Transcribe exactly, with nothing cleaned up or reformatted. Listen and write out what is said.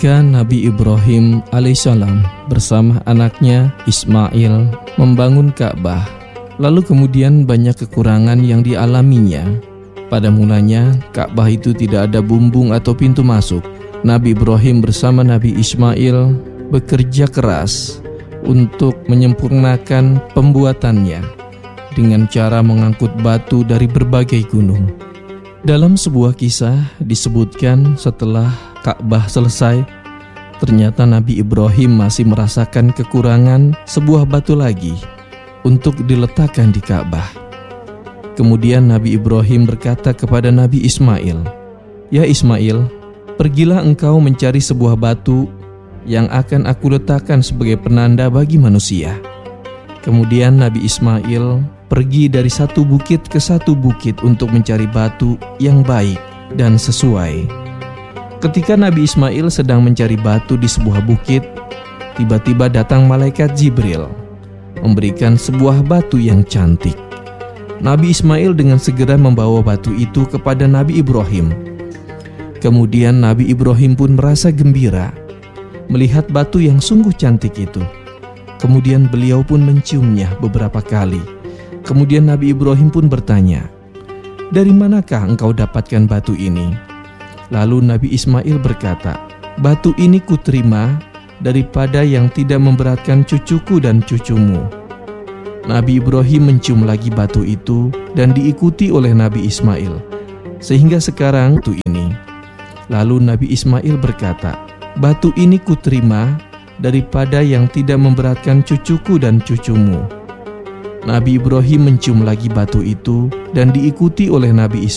Ketika Nabi Ibrahim alaihissalam bersama anaknya Ismail membangun Ka'bah, lalu kemudian banyak kekurangan yang dialaminya. Pada mulanya Ka'bah itu tidak ada bumbung atau pintu masuk. Nabi Ibrahim bersama Nabi Ismail bekerja keras untuk menyempurnakan pembuatannya dengan cara mengangkut batu dari berbagai gunung. Dalam sebuah kisah disebutkan setelah Ka'bah selesai, ternyata Nabi Ibrahim masih merasakan kekurangan sebuah batu lagi untuk diletakkan di Ka'bah. Kemudian Nabi Ibrahim berkata kepada Nabi Ismail, "Ya Ismail, pergilah engkau mencari sebuah batu yang akan aku letakkan sebagai penanda bagi manusia." Kemudian Nabi Ismail pergi dari satu bukit ke satu bukit untuk mencari batu yang baik dan sesuai. Ketika Nabi Ismail sedang mencari batu di sebuah bukit, tiba-tiba datang malaikat Jibril memberikan sebuah batu yang cantik. Nabi Ismail dengan segera membawa batu itu kepada Nabi Ibrahim. Kemudian Nabi Ibrahim pun merasa gembira melihat batu yang sungguh cantik itu. Kemudian beliau pun menciumnya beberapa kali. Kemudian Nabi Ibrahim pun bertanya, "Dari manakah engkau dapatkan batu ini?" Lalu Nabi Ismail berkata, "Batu ini kuterima daripada yang tidak memberatkan cucuku dan cucumu." Nabi Ibrahim mencium lagi batu itu dan diikuti oleh Nabi Ismail, sehingga sekarang batu ini. Lalu Nabi Ismail berkata, "Batu ini kuterima daripada yang tidak memberatkan cucuku dan cucumu." Nabi Ibrahim mencium lagi batu itu dan diikuti oleh Nabi Ismail.